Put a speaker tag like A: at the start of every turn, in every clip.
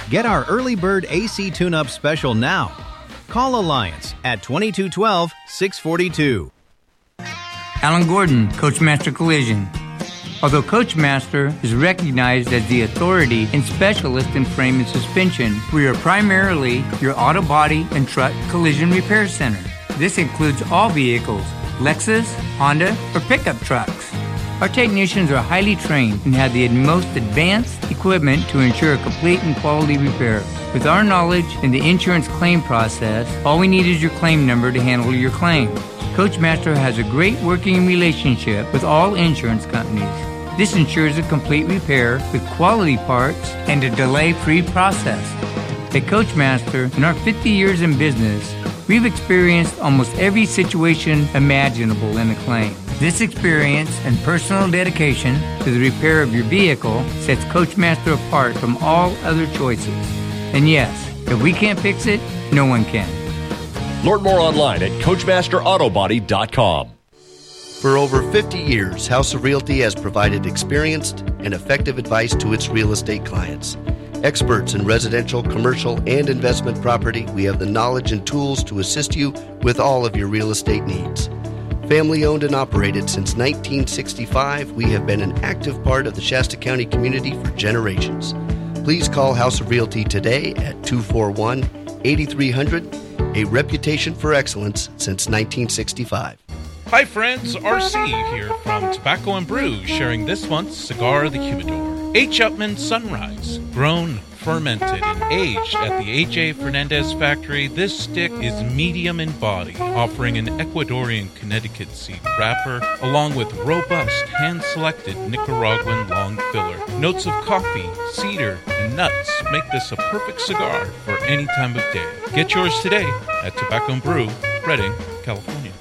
A: Get our early bird AC tune-up special now. Call Alliance at 2212-642.
B: Alan Gordon, Coachmaster Collision. Although Coachmaster is recognized as the authority and specialist in frame and suspension, we are primarily your auto body and truck collision repair center. This includes all vehicles, Lexus, Honda, or pickup trucks. Our technicians are highly trained and have the most advanced equipment to ensure a complete and quality repair. With our knowledge in the insurance claim process, all we need is your claim number to handle your claim. Coachmaster has a great working relationship with all insurance companies. This ensures a complete repair with quality parts and a delay-free process. At Coachmaster, in our 50 years in business, we've experienced almost every situation imaginable in a claim. This experience and personal dedication to the repair of your vehicle sets Coachmaster apart from all other choices. And yes, if we can't fix it, no one can.
C: Learn more online at CoachmasterAutobody.com.
D: For over 50 years, House of Realty has provided experienced and effective advice to its real estate clients. Experts in residential, commercial, and investment property, we have the knowledge and tools to assist you with all of your real estate needs. Family owned and operated since 1965, we have been an active part of the Shasta County community for generations. Please call House of Realty today at 241-8300, a reputation for excellence since 1965.
E: Hi friends, RC here from Tobacco and Brew, sharing this month's Cigar of the Humidor. H. Upmann Sunrise, grown, fermented, and aged at the A.J. Fernandez factory, this stick is medium in body, offering an Ecuadorian Connecticut seed wrapper, along with robust, hand-selected Nicaraguan long filler. Notes of coffee, cedar, and nuts make this a perfect cigar for any time of day. Get yours today at Tobacco and Brew, Redding, California.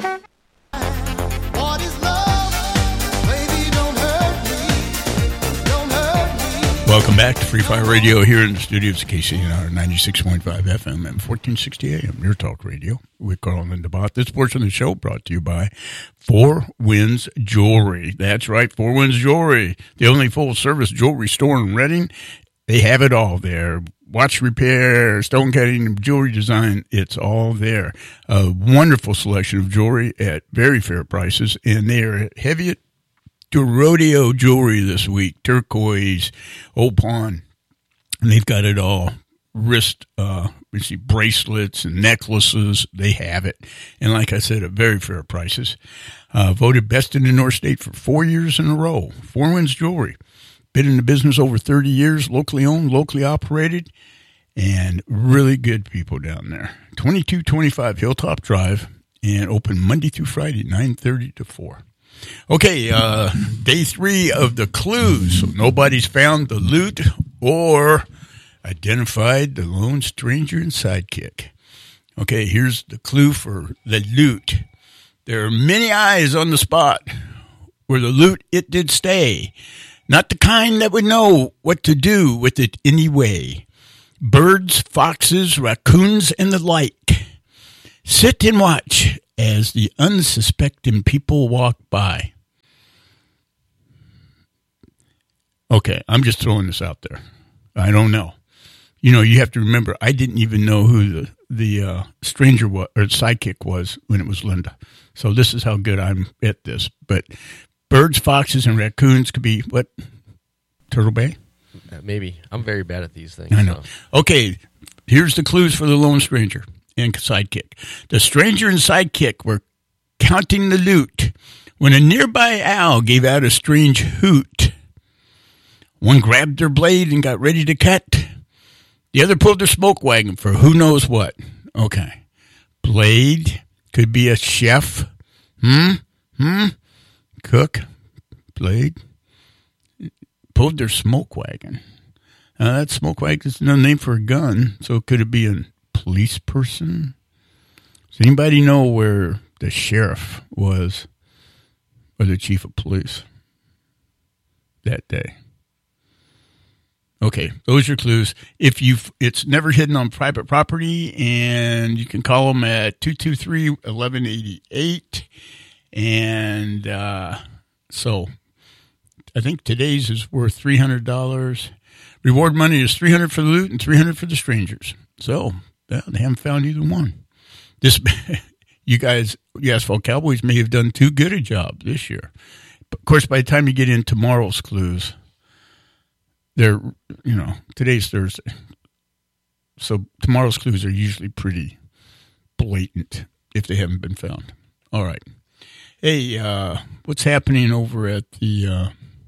F: Welcome back to Free Fire Radio here in the studios of KCNR 96.5 FM and 1460 AM, your talk radio with Carl and DeBot. This portion of the show brought to you by Four Winds Jewelry. That's right, Four Winds Jewelry, the only full-service jewelry store in Redding. They have it all there. Watch repair, stone cutting, jewelry design, it's all there. A wonderful selection of jewelry at very fair prices, and they are heavy to rodeo jewelry this week, turquoise, opal, and they've got it all. Wrist, bracelets and necklaces, they have it. And like I said, at very fair prices. Voted best in the North State for 4 years in a row. Four Winds Jewelry. Been in the business over 30 years, locally owned, locally operated, and really good people down there. 2225 Hilltop Drive, and open Monday through Friday, 9:30 to 4. Okay, day 3 of the clues. So nobody's found the loot or identified the lone stranger and sidekick. Okay, here's the clue for the loot. There are many eyes on the spot where the loot, it did stay. Not the kind that would know what to do with it anyway. Birds, foxes, raccoons, and the like. Sit and watch as the unsuspecting people walk by. Okay, I'm just throwing this out there. I don't know. You know, you have to remember, I didn't even know who the stranger was, or sidekick was when it was Linda. So this is how good I'm at this. But birds, foxes, and raccoons could be, what? Turtle Bay?
G: Maybe. I'm very bad at these things.
F: I know. So. Okay, here's the clues for the lone stranger and sidekick. The stranger and sidekick were counting the loot when a nearby owl gave out a strange hoot. One grabbed their blade and got ready to cut. The other pulled their smoke wagon for who knows what. Okay. Blade could be a chef. Cook. Blade. Pulled their smoke wagon. That smoke wagon is no name for a gun, so could it be a police person? Does anybody know where the sheriff was or the chief of police that day? Okay, those are your clues. It's never hidden on private property, and you can call them at 223-1188. And so I think today's is worth $300. Reward money is $300 for the loot and $300 for the strangers. So they haven't found either one. You Asphalt Cowboys may have done too good a job this year. But of course, by the time you get in tomorrow's clues, today's Thursday. So tomorrow's clues are usually pretty blatant if they haven't been found. All right. Hey, what's happening over at the...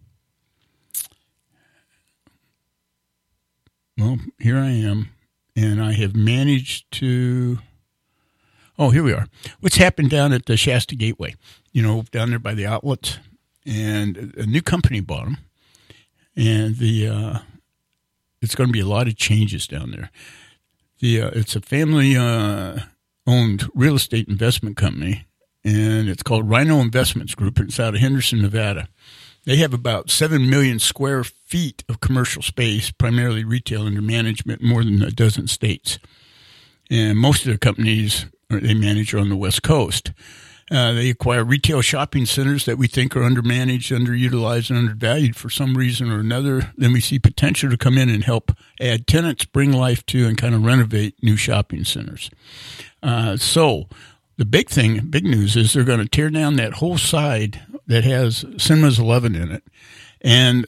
F: Well, here I am, and I have managed to... Oh, here we are. What's happened down at the Shasta Gateway? Down there by the outlets. And a new company bought them. And it's going to be a lot of changes down there. It's a family-owned real estate investment company, and it's called Rhino Investments Group. It's out of Henderson, Nevada. They have about 7 million square feet of commercial space, primarily retail under management, in more than a dozen states. And most of their companies they manage are on the West Coast. They acquire retail shopping centers that we think are undermanaged, underutilized, and undervalued for some reason or another. Then we see potential to come in and help add tenants, bring life to, and kind of renovate new shopping centers. So the big news is they're going to tear down that whole side that has Cinemas 11 in it, and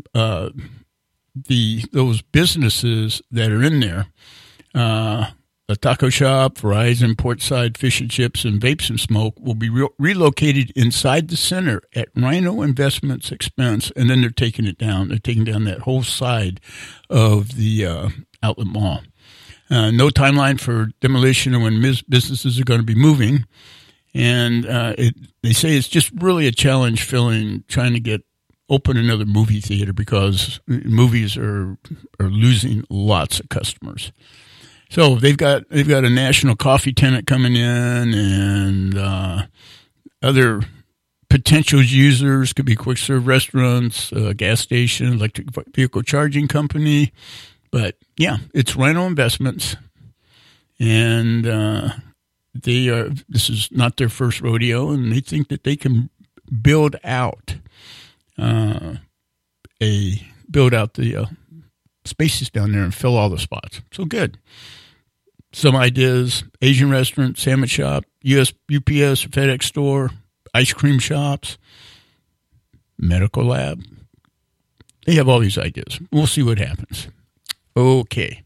F: those businesses that are in there. A taco shop, Verizon, Portside Fish and Chips, and Vapes and Smoke will be relocated inside the center at Rhino Investments' expense, and then they're taking it down. They're taking down that whole side of the outlet mall. No timeline for demolition or when businesses are going to be moving, and they say it's just really a challenge trying to open another movie theater because movies are losing lots of customers. So they've got a national coffee tenant coming in, and other potential users could be quick serve restaurants, gas station, electric vehicle charging company. But yeah, it's Rhino Investments, and this is not their first rodeo, and they think that they can build out the spaces down there and fill all the spots. So good. Some ideas: Asian restaurant, sandwich shop, UPS, FedEx store, ice cream shops, medical lab. They have all these ideas. We'll see what happens. Okay.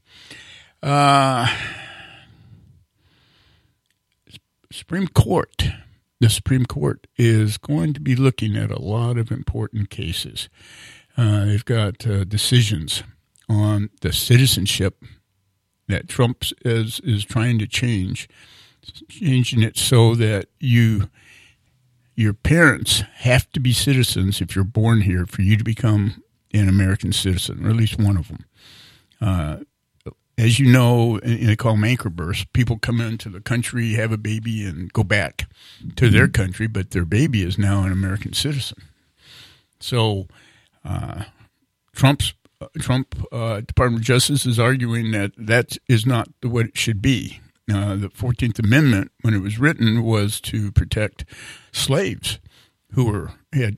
F: Supreme Court. The Supreme Court is going to be looking at a lot of important cases. They've got decisions on the citizenship that Trump is trying to changing it so that your parents have to be citizens if you're born here for you to become an American citizen, or at least one of them. As you know, they call them anchor births. People come into the country, have a baby, and go back to their country, but their baby is now an American citizen. So Trump Department of Justice is arguing that is not what it should be. The 14th Amendment, when it was written, was to protect slaves who had